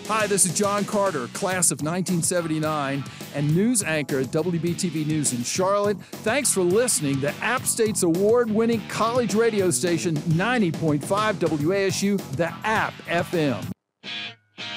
Hi, this is John Carter, class of 1979, and news anchor at WBTV News in Charlotte. Thanks for listening to App State's award-winning college radio station, 90.5 WASU, the App FM.